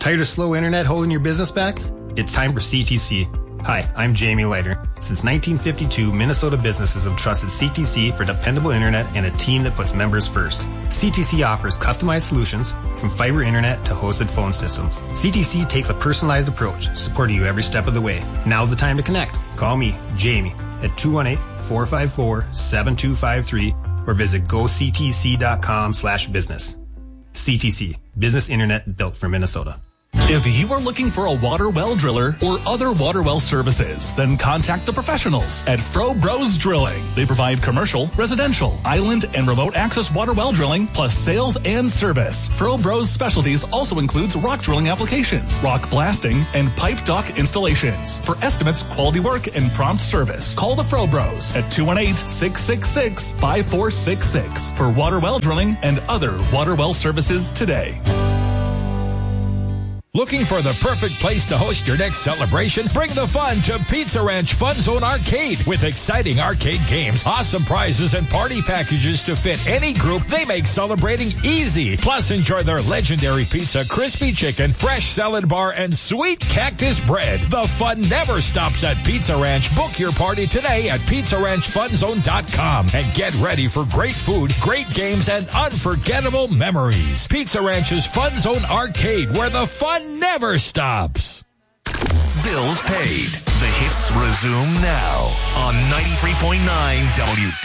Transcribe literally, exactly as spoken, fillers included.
Tired of slow internet holding your business back? It's time for C T C. Hi, I'm Jamie Leiter. Since nineteen fifty-two, Minnesota businesses have trusted C T C for dependable internet and a team that puts members first. C T C offers customized solutions from fiber internet to hosted phone systems. C T C takes a personalized approach, supporting you every step of the way. Now's the time to connect. Call me, Jamie, at two one eight, four five four, seven two five three or visit go c t c dot com slash business. C T C, business internet built for Minnesota. If you are looking for a water well driller or other water well services, then contact the professionals at Fro Bros Drilling. They provide commercial, residential, island, and remote access water well drilling, plus sales and service. Fro Bros specialties also includes rock drilling applications, rock blasting, and pipe dock installations. For estimates, quality work, and prompt service, call the Fro Bros at two one eight, six six six, five four six six for water well drilling and other water well services today. Looking for the perfect place to host your next celebration? Bring the fun to Pizza Ranch Fun Zone Arcade. With exciting arcade games, awesome prizes, and party packages to fit any group, they make celebrating easy. Plus, enjoy their legendary pizza, crispy chicken, fresh salad bar, and sweet cactus bread. The fun never stops at Pizza Ranch. Book your party today at pizza ranch fun zone dot com and get ready for great food, great games, and unforgettable memories. Pizza Ranch's Fun Zone Arcade, where the fun never stops. Bills paid. The hits resume now on ninety-three point nine W